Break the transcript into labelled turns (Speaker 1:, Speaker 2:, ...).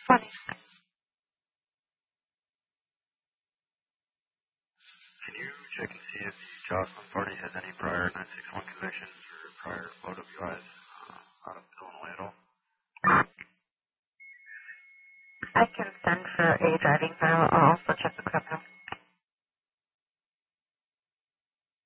Speaker 1: Funny.
Speaker 2: Can you check and see if the Jocelyn party has any prior 961 convictions or prior OWIs out of Illinois at all?
Speaker 1: I can send for a driving file. I'll also check the criminal.